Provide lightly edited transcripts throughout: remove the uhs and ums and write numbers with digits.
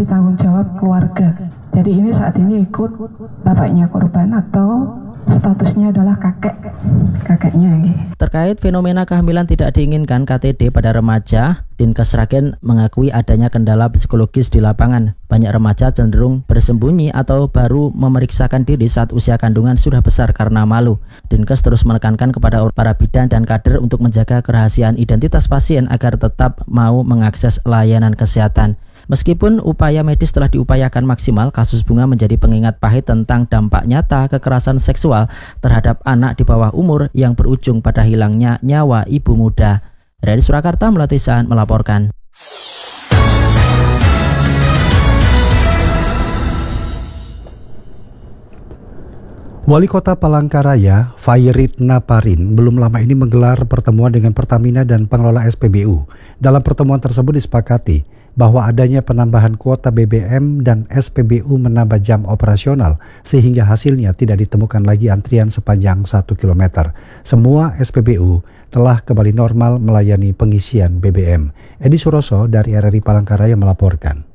menjadi tanggung jawab keluarga. Jadi ini saat ini ikut bapaknya korban atau statusnya adalah kakeknya. Terkait fenomena kehamilan tidak diinginkan KTD pada remaja, Dinkes Sragen mengakui adanya kendala psikologis di lapangan. Banyak remaja cenderung bersembunyi atau baru memeriksakan diri saat usia kandungan sudah besar karena malu. Dinkes terus menekankan kepada para bidan dan kader untuk menjaga kerahasiaan identitas pasien agar tetap mau mengakses layanan kesehatan. Meskipun upaya medis telah diupayakan maksimal, kasus Bunga menjadi pengingat pahit tentang dampak nyata kekerasan seksual terhadap anak di bawah umur yang berujung pada hilangnya nyawa ibu muda. Dari Surakarta, Melati Saan melaporkan. Wali Kota Palangkaraya, Fairit Naparin, belum lama ini menggelar pertemuan dengan Pertamina dan pengelola SPBU. Dalam pertemuan tersebut disepakati bahwa adanya penambahan kuota BBM dan SPBU menambah jam operasional sehingga hasilnya tidak ditemukan lagi antrian sepanjang 1 km. Semua SPBU telah kembali normal melayani pengisian BBM. Edi Suroso dari RRI Palangkaraya melaporkan.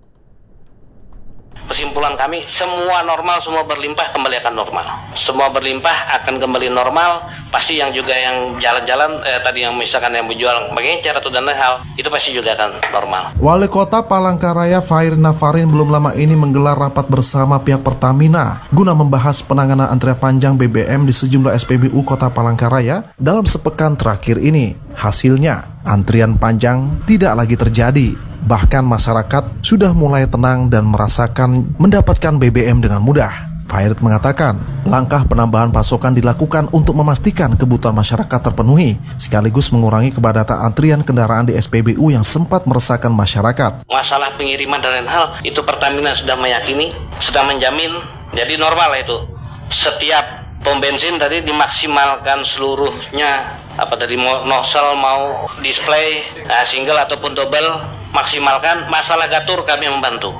Kesimpulan kami, semua normal, semua berlimpah, kembali akan normal. Semua berlimpah akan kembali normal. Pasti yang juga yang jalan-jalan, tadi yang misalkan yang menjual mengecer atau dan lain hal, itu pasti juga akan normal. Wali Kota Palangkaraya Fairit Naparin belum lama ini menggelar rapat bersama pihak Pertamina guna membahas penanganan antrian panjang BBM di sejumlah SPBU Kota Palangkaraya dalam sepekan terakhir ini. Hasilnya, antrian panjang tidak lagi terjadi. Bahkan masyarakat sudah mulai tenang dan merasakan mendapatkan BBM dengan mudah. Fairit mengatakan, langkah penambahan pasokan dilakukan untuk memastikan kebutuhan masyarakat terpenuhi, sekaligus mengurangi kepadatan antrian kendaraan di SPBU yang sempat meresahkan masyarakat. Masalah pengiriman dan lain hal, itu Pertamina sudah meyakini, sudah menjamin, jadi normal itu. Setiap pom bensin tadi dimaksimalkan seluruhnya, dari nozzle mau display, single ataupun double, maksimalkan. Masalah gatur kami membantu.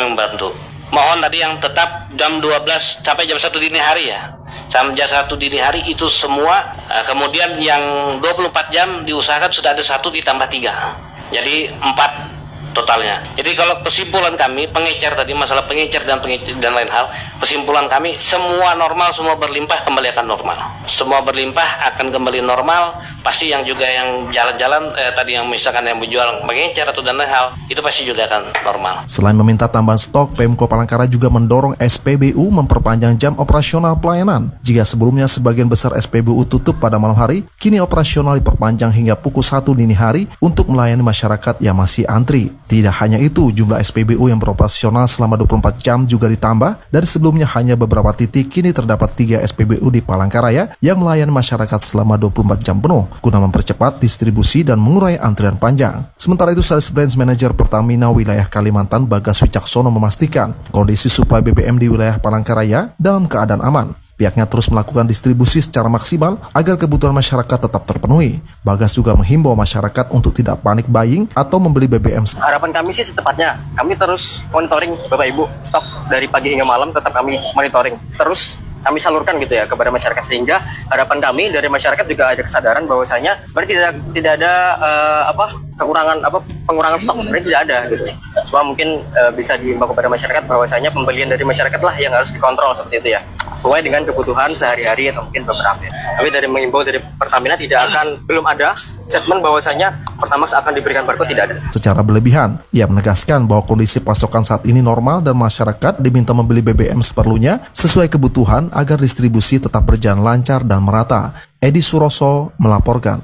Mohon tadi yang tetap jam 12 sampai jam 1 dini hari ya. Jam 1 dini hari itu semua. Kemudian yang 24 jam diusahakan sudah ada 1 ditambah 3. Jadi 4 totalnya. Jadi kalau kesimpulan kami, pengecer tadi, masalah pengecer dan lain hal, kesimpulan kami semua normal, semua berlimpah, kembali akan normal. Semua berlimpah akan kembali normal. Pasti yang juga yang jalan-jalan, tadi yang misalkan yang menjual mengecer atau dan lain hal, itu pasti juga akan normal. Selain meminta tambahan stok, Pemko Palangkaraya juga mendorong SPBU memperpanjang jam operasional pelayanan. Jika sebelumnya sebagian besar SPBU tutup pada malam hari, kini operasional diperpanjang hingga pukul 1 dini hari untuk melayani masyarakat yang masih antri. Tidak hanya itu, jumlah SPBU yang beroperasional selama 24 jam juga ditambah. Dari sebelumnya hanya beberapa titik, kini terdapat 3 SPBU di Palangkaraya yang melayani masyarakat selama 24 jam penuh, guna mempercepat distribusi dan mengurai antrian panjang. Sementara itu, Sales Branch Manager Pertamina wilayah Kalimantan, Bagas Wicaksono, memastikan kondisi suplai BBM di wilayah Palangkaraya dalam keadaan aman. Pihaknya terus melakukan distribusi secara maksimal agar kebutuhan masyarakat tetap terpenuhi. Bagas juga menghimbau masyarakat untuk tidak panik buying atau membeli BBM. Harapan kami sih secepatnya. Kami terus monitoring Bapak Ibu, stok dari pagi hingga malam tetap kami monitoring. Terus kami salurkan gitu ya kepada masyarakat, sehingga harapan kami dari masyarakat juga ada kesadaran bahwasanya sebenarnya tidak ada pengurangan stok, sebenarnya tidak ada gitu. Cuma mungkin bisa diimbau kepada masyarakat bahwasanya pembelian dari masyarakat lah yang harus dikontrol seperti itu ya, sesuai dengan kebutuhan sehari-hari atau mungkin beberapa. Tapi dari mengimbau dari Pertamina belum ada statement bahwasanya Pertamax akan diberikan barcode, tidak ada. Secara berlebihan, ia menegaskan bahwa kondisi pasokan saat ini normal dan masyarakat diminta membeli BBM seperlunya sesuai kebutuhan agar distribusi tetap berjalan lancar dan merata. Edi Suroso melaporkan.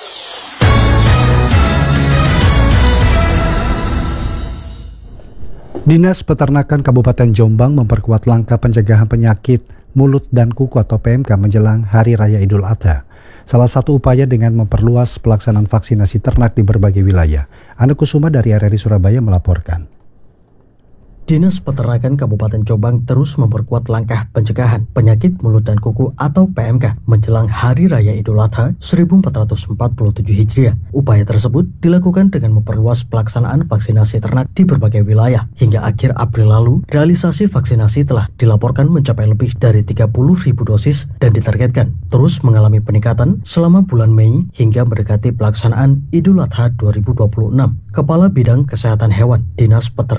Dinas Peternakan Kabupaten Jombang memperkuat langkah pencegahan penyakit mulut dan kuku atau PMK menjelang Hari Raya Idul Adha. Salah satu upaya dengan memperluas pelaksanaan vaksinasi ternak di berbagai wilayah. Anu Kusuma dari RRI Surabaya melaporkan. Dinas Peternakan Kabupaten Jombang terus memperkuat langkah pencegahan penyakit mulut dan kuku atau PMK menjelang Hari Raya Idul Adha 1447 Hijriah. Upaya tersebut dilakukan dengan memperluas pelaksanaan vaksinasi ternak di berbagai wilayah. Hingga akhir April lalu, realisasi vaksinasi telah dilaporkan mencapai lebih dari 30.000 dosis dan ditargetkan terus mengalami peningkatan selama bulan Mei hingga mendekati pelaksanaan Idul Adha 2026. Kepala Bidang Kesehatan Hewan Dinas Peternakan